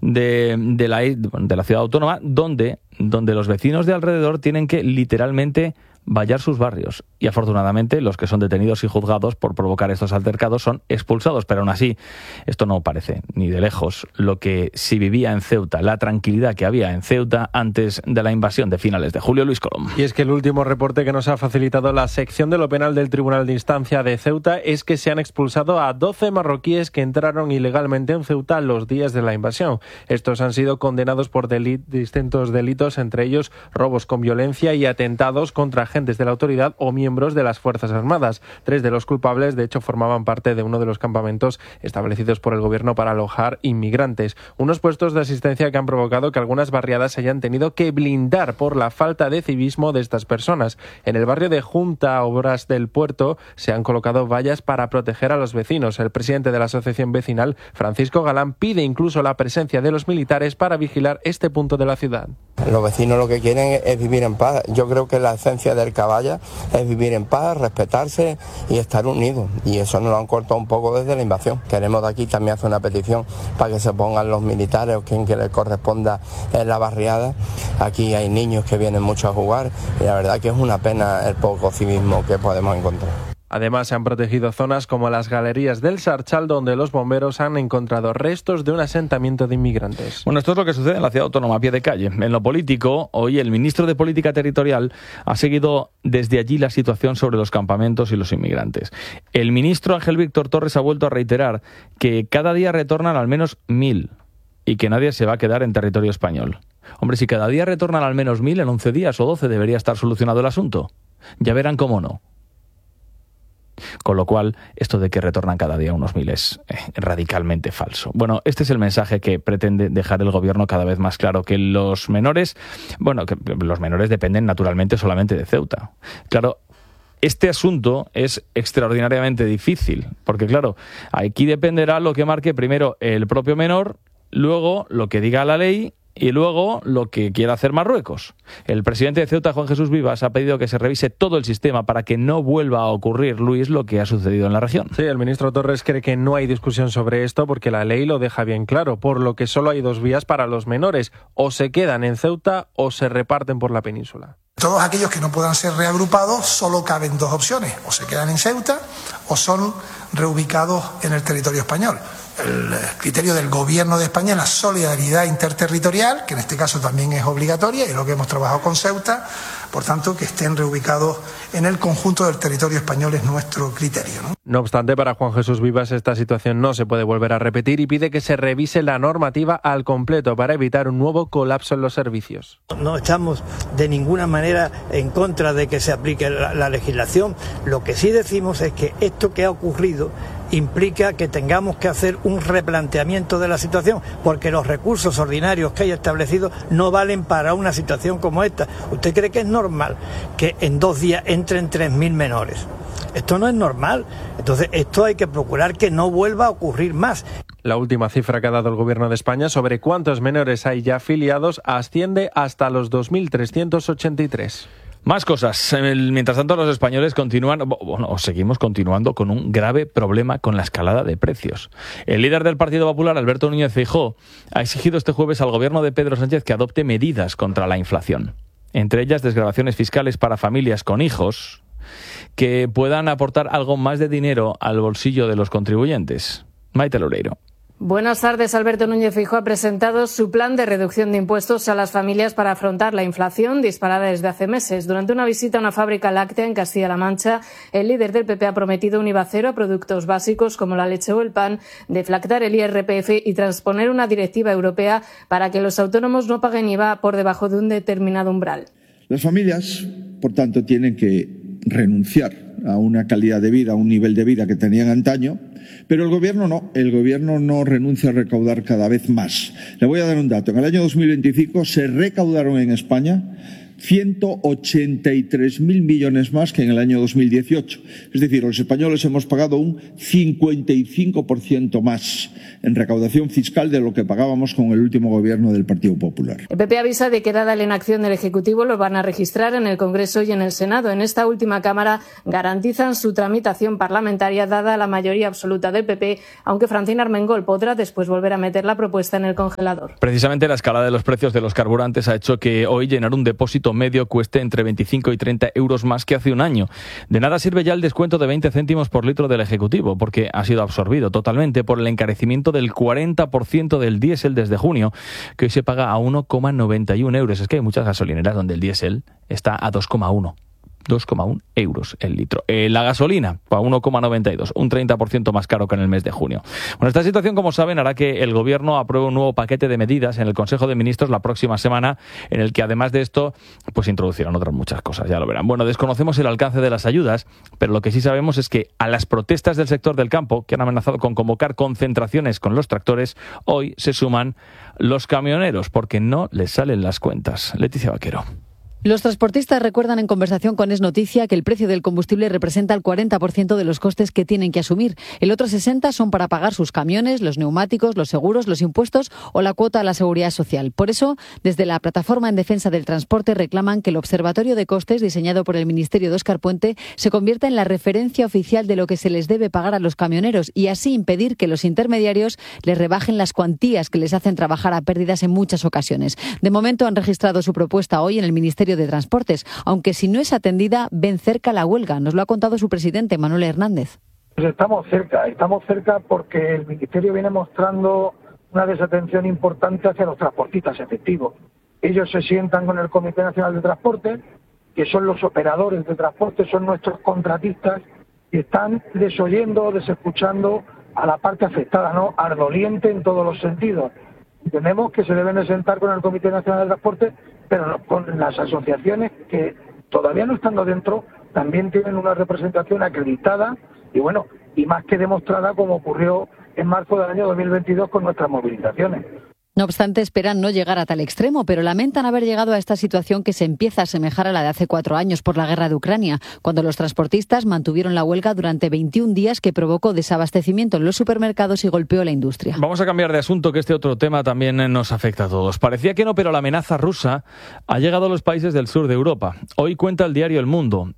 de la ciudad autónoma, donde los vecinos de alrededor tienen que literalmente vallar sus barrios. Y afortunadamente los que son detenidos y juzgados por provocar estos altercados son expulsados. Pero aún así, esto no parece ni de lejos lo que se vivía en Ceuta, la tranquilidad que había en Ceuta antes de la invasión de finales de julio. Luis Colom. Y es que el último reporte que nos ha facilitado la sección de lo penal del Tribunal de Instancia de Ceuta es que se han expulsado a 12 marroquíes que entraron ilegalmente en Ceuta los días de la invasión. Estos han sido condenados por distintos delitos, entre ellos robos con violencia y atentados contra agentes de la autoridad o miembros de las Fuerzas Armadas. 3 de los culpables, de hecho, formaban parte de uno de los campamentos establecidos por el gobierno para alojar inmigrantes. Unos puestos de asistencia que han provocado que algunas barriadas se hayan tenido que blindar por la falta de civismo de estas personas. En el barrio de Junta, Obras del Puerto, se han colocado vallas para proteger a los vecinos. El presidente de la asociación vecinal, Francisco Galán, pide incluso la presencia de los militares para vigilar este punto de la ciudad. Los vecinos lo que quieren es vivir en paz. Yo creo que la esencia del caballa es vivir en paz, respetarse y estar unidos. Y eso nos lo han cortado un poco desde la invasión. Queremos de aquí también hacer una petición para que se pongan los militares o quien que les corresponda en la barriada. Aquí hay niños que vienen mucho a jugar y la verdad que es una pena el poco civismo que podemos encontrar. Además, se han protegido zonas como las galerías del Sarchal, donde los bomberos han encontrado restos de un asentamiento de inmigrantes. Bueno, esto es lo que sucede en la ciudad autónoma a pie de calle. En lo político, hoy el ministro de Política Territorial ha seguido desde allí la situación sobre los campamentos y los inmigrantes. El ministro Ángel Víctor Torres ha vuelto a reiterar que cada día retornan al menos 1.000 y que nadie se va a quedar en territorio español. Hombre, si cada día retornan al menos 1.000, en 11 días o 12 debería estar solucionado el asunto. Ya verán cómo no. Con lo cual, esto de que retornan cada día unos 1.000 es radicalmente falso. Bueno, este es el mensaje que pretende dejar el gobierno cada vez más claro, que los menores dependen naturalmente solamente de Ceuta. Claro, este asunto es extraordinariamente difícil, porque claro, aquí dependerá lo que marque primero el propio menor, luego lo que diga la ley y luego lo que quiera hacer Marruecos. El presidente de Ceuta, Juan Jesús Vivas, ha pedido que se revise todo el sistema para que no vuelva a ocurrir, Luis, lo que ha sucedido en la región. Sí, el ministro Torres cree que no hay discusión sobre esto porque la ley lo deja bien claro, por lo que solo hay 2 vías para los menores: o se quedan en Ceuta o se reparten por la península. Todos aquellos que no puedan ser reagrupados, solo caben 2 opciones: o se quedan en Ceuta o son reubicados en el territorio español. El criterio del Gobierno de España es la solidaridad interterritorial, que en este caso también es obligatoria, y es lo que hemos trabajado con Ceuta. Por tanto, que estén reubicados en el conjunto del territorio español es nuestro criterio, ¿no? No obstante, para Juan Jesús Vivas esta situación no se puede volver a repetir y pide que se revise la normativa al completo para evitar un nuevo colapso en los servicios. No estamos de ninguna manera en contra de que se aplique la legislación. Lo que sí decimos es que esto que ha ocurrido implica que tengamos que hacer un replanteamiento de la situación, porque los recursos ordinarios que hay establecidos no valen para una situación como esta. ¿Usted cree que es normal que en 2 días entren 3.000 menores? Esto no es normal. Entonces, esto hay que procurar que no vuelva a ocurrir más. La última cifra que ha dado el Gobierno de España sobre cuántos menores hay ya afiliados asciende hasta los 2.383. Más cosas. Mientras tanto, los españoles seguimos continuando con un grave problema con la escalada de precios. El líder del Partido Popular, Alberto Núñez Feijóo, ha exigido este jueves al gobierno de Pedro Sánchez que adopte medidas contra la inflación. Entre ellas, desgravaciones fiscales para familias con hijos que puedan aportar algo más de dinero al bolsillo de los contribuyentes. Maite Loureiro. Buenas tardes. Alberto Núñez Feijóo ha presentado su plan de reducción de impuestos a las familias para afrontar la inflación disparada desde hace meses. Durante una visita a una fábrica láctea en Castilla-La Mancha, el líder del PP ha prometido un IVA cero a productos básicos como la leche o el pan, deflactar el IRPF y transponer una directiva europea para que los autónomos no paguen IVA por debajo de un determinado umbral. Las familias, por tanto, tienen que renunciar a una calidad de vida, a un nivel de vida que tenían antaño, pero el Gobierno no renuncia a recaudar cada vez más. Le voy a dar un dato. En el año 2025 se recaudaron en España 183.000 millones más que en el año 2018. Es decir, los españoles hemos pagado un 55% más en recaudación fiscal de lo que pagábamos con el último gobierno del Partido Popular. El PP avisa de que, dada la inacción del Ejecutivo, lo van a registrar en el Congreso y en el Senado. En esta última Cámara garantizan su tramitación parlamentaria dada la mayoría absoluta del PP, aunque Francina Armengol podrá después volver a meter la propuesta en el congelador. Precisamente la escalada de los precios de los carburantes ha hecho que hoy llenar un depósito medio cueste entre 25 y 30 euros más que hace un año. De nada sirve ya el descuento de 20 céntimos por litro del Ejecutivo, porque ha sido absorbido totalmente por el encarecimiento del 40% del diésel desde junio, que hoy se paga a 1,91 euros. Es que hay muchas gasolineras donde el diésel está a 2,1 euros el litro. La gasolina, a 1,92, un 30% más caro que en el mes de junio. Bueno, esta situación, como saben, hará que el Gobierno apruebe un nuevo paquete de medidas en el Consejo de Ministros la próxima semana, en el que, además de esto, pues introducirán otras muchas cosas, ya lo verán. Bueno, desconocemos el alcance de las ayudas, pero lo que sí sabemos es que a las protestas del sector del campo, que han amenazado con convocar concentraciones con los tractores, hoy se suman los camioneros, porque no les salen las cuentas. Leticia Vaquero. Los transportistas recuerdan en conversación con Es Noticia que el precio del combustible representa el 40% de los costes que tienen que asumir. El otro 60% son para pagar sus camiones, los neumáticos, los seguros, los impuestos o la cuota a la seguridad social. Por eso, desde la Plataforma en Defensa del Transporte reclaman que el Observatorio de Costes, diseñado por el Ministerio de Óscar Puente, se convierta en la referencia oficial de lo que se les debe pagar a los camioneros y así impedir que los intermediarios les rebajen las cuantías que les hacen trabajar a pérdidas en muchas ocasiones. De momento han registrado su propuesta hoy en el Ministerio de Transportes, aunque si no es atendida, ven cerca la huelga. Nos lo ha contado su presidente, Manuel Hernández. Pues estamos cerca porque el Ministerio viene mostrando una desatención importante hacia los transportistas efectivos. Ellos se sientan con el Comité Nacional de Transporte, que son los operadores de transporte, son nuestros contratistas, y están desoyendo, desescuchando a la parte afectada, ¿no? Ardoliente en todos los sentidos. Entendemos que se deben de sentar con el Comité Nacional de Transporte, pero no, con las asociaciones que todavía no estando dentro también tienen una representación acreditada y más que demostrada, como ocurrió en marzo del año 2022 con nuestras movilizaciones. No obstante, esperan no llegar a tal extremo, pero lamentan haber llegado a esta situación que se empieza a asemejar a la de hace 4 años por la guerra de Ucrania, cuando los transportistas mantuvieron la huelga durante 21 días que provocó desabastecimiento en los supermercados y golpeó la industria. Vamos a cambiar de asunto, que este otro tema también nos afecta a todos. Parecía que no, pero la amenaza rusa ha llegado a los países del sur de Europa. Hoy cuenta el diario El Mundo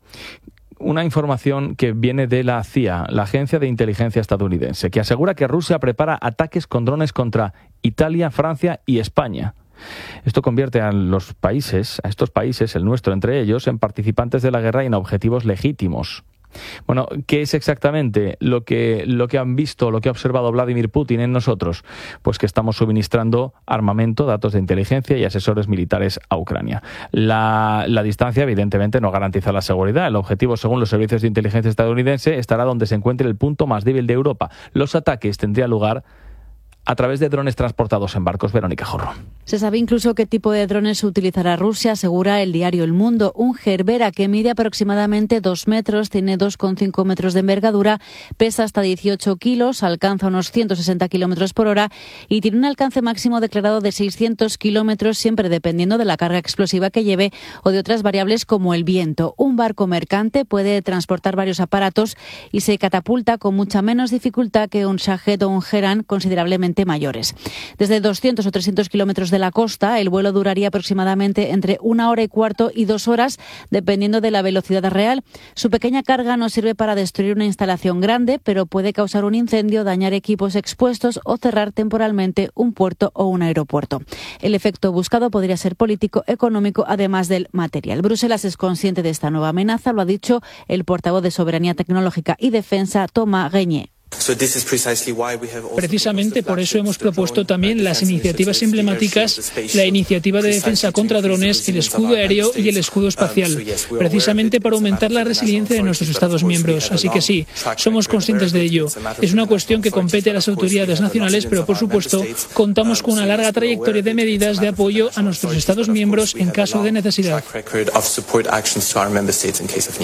una información que viene de la CIA, la agencia de inteligencia estadounidense, que asegura que Rusia prepara ataques con drones contra Italia, Francia y España. Esto convierte a estos países, el nuestro entre ellos, en participantes de la guerra y en objetivos legítimos. Bueno, ¿qué es exactamente lo que han visto, lo que ha observado Vladimir Putin en nosotros? Pues que estamos suministrando armamento, datos de inteligencia y asesores militares a Ucrania. La distancia, evidentemente, no garantiza la seguridad. El objetivo, según los servicios de inteligencia estadounidense, estará donde se encuentre el punto más débil de Europa. Los ataques tendrían lugar a través de drones transportados en barcos. Verónica Jorro. Se sabe incluso qué tipo de drones utilizará Rusia, asegura el diario El Mundo. Un Gerbera que mide aproximadamente 2 metros, tiene 2,5 metros de envergadura, pesa hasta 18 kilos, alcanza unos 160 kilómetros por hora y tiene un alcance máximo declarado de 600 kilómetros, siempre dependiendo de la carga explosiva que lleve o de otras variables como el viento. Un barco mercante puede transportar varios aparatos y se catapulta con mucha menos dificultad que un Shahed o un Heran, considerablemente mayores. Desde 200 o 300 kilómetros de la costa, el vuelo duraría aproximadamente entre 1 hora y cuarto y 2 horas, dependiendo de la velocidad real. Su pequeña carga no sirve para destruir una instalación grande, pero puede causar un incendio, dañar equipos expuestos o cerrar temporalmente un puerto o un aeropuerto. El efecto buscado podría ser político, económico, además del material. Bruselas es consciente de esta nueva amenaza, lo ha dicho el portavoz de Soberanía Tecnológica y Defensa, Thomas Reynier. Precisamente por eso hemos propuesto también las iniciativas emblemáticas, la iniciativa de defensa contra drones, el escudo aéreo y el escudo espacial, precisamente para aumentar la resiliencia de nuestros Estados miembros. Así que sí, somos conscientes de ello. Es una cuestión que compete a las autoridades nacionales, pero por supuesto contamos con una larga trayectoria de medidas de apoyo a nuestros Estados miembros en caso de necesidad.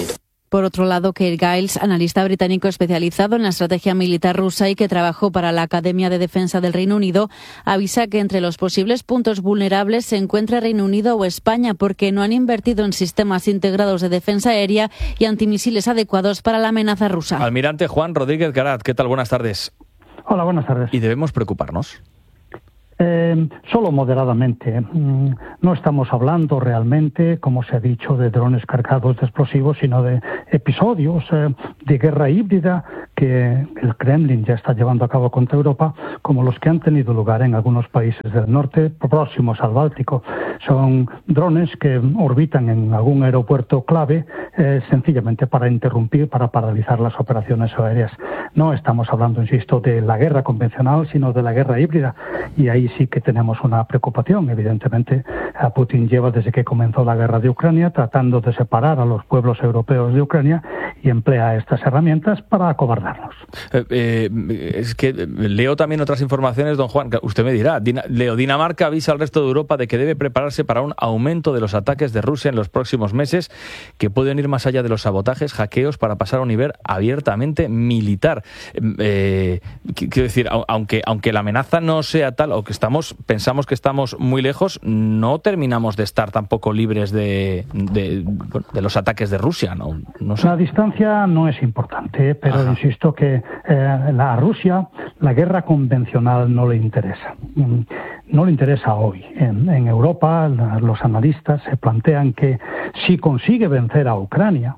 Por otro lado, Keir Giles, analista británico especializado en la estrategia militar rusa y que trabajó para la Academia de Defensa del Reino Unido, avisa que entre los posibles puntos vulnerables se encuentra Reino Unido o España porque no han invertido en sistemas integrados de defensa aérea y antimisiles adecuados para la amenaza rusa. Almirante Juan Rodríguez Garat, ¿qué tal? Buenas tardes. Hola, buenas tardes. ¿Y debemos preocuparnos? Solo moderadamente. No estamos hablando realmente, como se ha dicho, de drones cargados de explosivos, sino de episodios de guerra híbrida que el Kremlin ya está llevando a cabo contra Europa, como los que han tenido lugar en algunos países del norte próximos al Báltico. Son drones que orbitan en algún aeropuerto clave sencillamente para interrumpir, para paralizar las operaciones aéreas. No estamos hablando, insisto, de la guerra convencional, sino de la guerra híbrida. Y ahí sí que tenemos una preocupación. Evidentemente, Putin lleva desde que comenzó la guerra de Ucrania tratando de separar a los pueblos europeos de Ucrania y emplea estas herramientas para acobardarnos. Es que leo también otras informaciones, don Juan, que usted me dirá. Dinamarca avisa al resto de Europa de que debe prepararse para un aumento de los ataques de Rusia en los próximos meses, que pueden ir más allá de los sabotajes, hackeos, para pasar a un nivel abiertamente militar. Quiero decir, aunque la amenaza no sea tal, o que pensamos que estamos muy lejos, no terminamos de estar tampoco libres de los ataques de Rusia, ¿no sé. La distancia no es importante, pero insisto que a Rusia la guerra convencional no le interesa. No le interesa hoy. En Europa los analistas se plantean que si consigue vencer a Ucrania,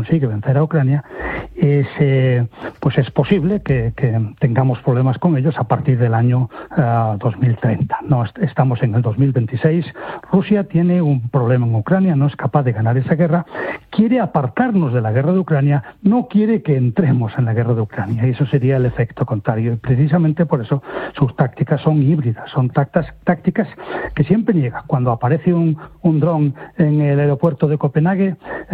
pues es posible que tengamos problemas con ellos a partir del año 2030. No, estamos en el 2026. Rusia tiene un problema en Ucrania, no es capaz de ganar esa guerra, quiere apartarnos de la guerra de Ucrania, no quiere que entremos en la guerra de Ucrania, y eso sería el efecto contrario. Y precisamente por eso sus tácticas son híbridas, son tácticas que siempre niega. Cuando aparece un dron en el aeropuerto de Copenhague,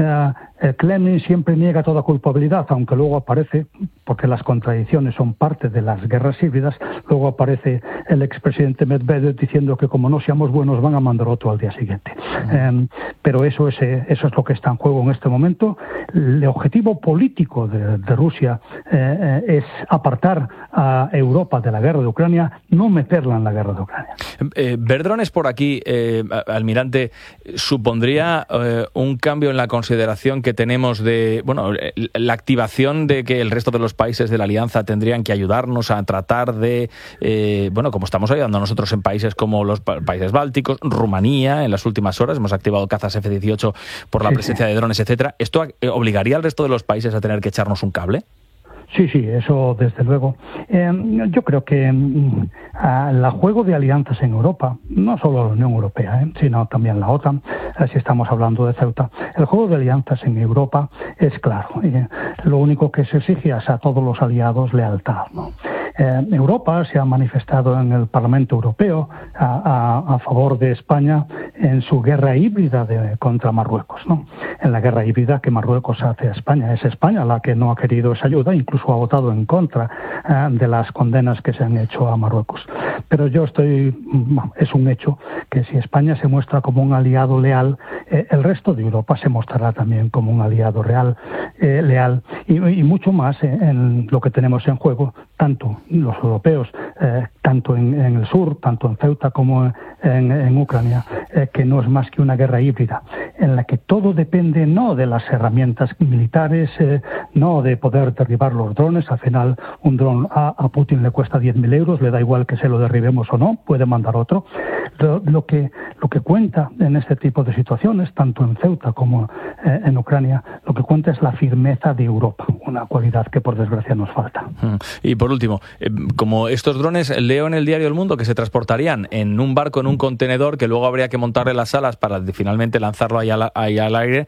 el Kremlin siempre niega toda culpabilidad, aunque luego aparece, porque las contradicciones son parte de las guerras híbridas, luego aparece el expresidente Medvedev diciendo que como no seamos buenos van a mandar otro al día siguiente. Pero eso es lo que está en juego en este momento. El objetivo político de Rusia es apartar a Europa de la guerra de Ucrania, no meterla en la guerra de Ucrania. Ver drones por aquí, almirante, supondría un cambio en la consideración que tenemos de, la activación de que el resto de los países de la alianza tendrían que ayudarnos a tratar de, como estamos ayudando nosotros en países como los países bálticos, Rumanía, en las últimas horas hemos activado cazas F-18 por la presencia de drones, etcétera. ¿Esto obligaría al resto de los países a tener que echarnos un cable? Sí, eso desde luego. Yo creo que el juego de alianzas en Europa, no solo la Unión Europea, sino también la OTAN, si estamos hablando de Ceuta, el juego de alianzas en Europa es claro. Lo único que se exige es a todos los aliados lealtad, ¿no? Europa se ha manifestado en el Parlamento Europeo a favor de España en su guerra híbrida contra Marruecos, ¿no? En la guerra híbrida que Marruecos hace a España. Es España la que no ha querido esa ayuda, incluso ha votado en contra de las condenas que se han hecho a Marruecos. Pero es un hecho que si España se muestra como un aliado leal, el resto de Europa se mostrará también como un aliado leal y mucho más en lo que tenemos en juego, tanto los europeos, tanto en el sur, tanto en Ceuta como en Ucrania, que no es más que una guerra híbrida, en la que todo depende no de las herramientas militares, no de poder derribar los drones. Al final un dron a Putin le cuesta 10.000 euros, le da igual que se lo derribemos o no, puede mandar otro. Lo que cuenta en este tipo de situaciones, tanto en Ceuta como en Ucrania, lo que cuenta es la firmeza de Europa, una cualidad que por desgracia nos falta. Y por último, como estos drones, leo en el diario El Mundo que se transportarían en un barco, en un contenedor, que luego habría que montarle las alas para finalmente lanzarlo ahí al aire.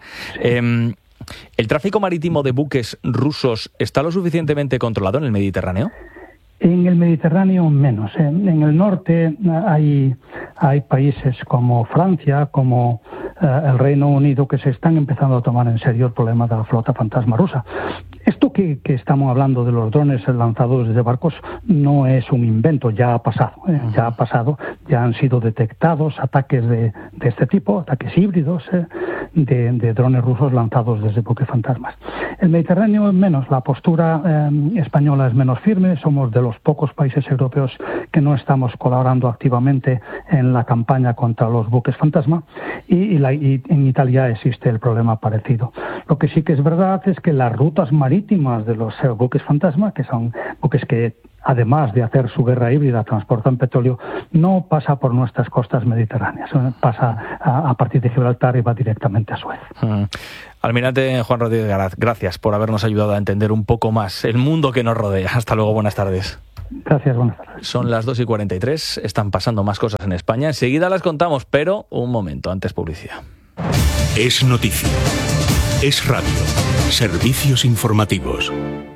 ¿El tráfico marítimo de buques rusos está lo suficientemente controlado en el Mediterráneo? En el Mediterráneo menos. En el norte hay países como Francia, como el Reino Unido, que se están empezando a tomar en serio el problema de la flota fantasma rusa. Esto que estamos hablando de los drones lanzados desde barcos no es un invento, ya ha pasado, ya han sido detectados ataques de este tipo, ataques híbridos de drones rusos lanzados desde buques fantasmas. El Mediterráneo es menos, la postura española es menos firme, somos de los pocos países europeos que no estamos colaborando activamente en la campaña contra los buques fantasma y en Italia existe el problema parecido. Lo que sí que es verdad es que las rutas marítimas de los buques fantasma, que son buques que además de hacer su guerra híbrida, transportan petróleo, no pasa por nuestras costas mediterráneas, pasa a partir de Gibraltar y va directamente a Suez. Almirante Juan Rodríguez Garat, gracias por habernos ayudado a entender un poco más el mundo que nos rodea. Hasta luego, buenas tardes. Gracias, buenas tardes. Son las 2:43, están pasando más cosas en España. Enseguida las contamos, pero un momento, antes publicidad. Es noticia. Es radio. Servicios informativos.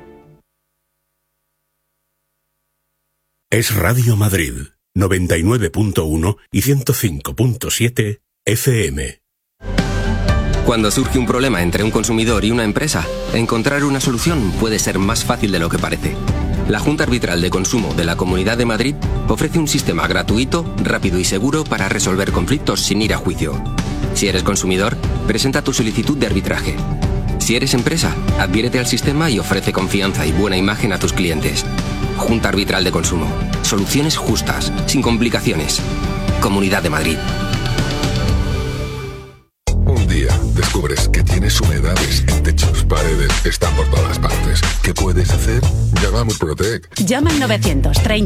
Es Radio Madrid, 99.1 y 105.7 FM. Cuando surge un problema entre un consumidor y una empresa, encontrar una solución puede ser más fácil de lo que parece. La Junta Arbitral de Consumo de la Comunidad de Madrid ofrece un sistema gratuito, rápido y seguro para resolver conflictos sin ir a juicio. Si eres consumidor, presenta tu solicitud de arbitraje. Si eres empresa, adhiérete al sistema y ofrece confianza y buena imagen a tus clientes. Junta Arbitral de Consumo. Soluciones justas, sin complicaciones. Comunidad de Madrid. Un día descubres que tienes humedades en techos, paredes, están por todas partes. ¿Qué puedes hacer? Llama a Murprotec. Llama al 930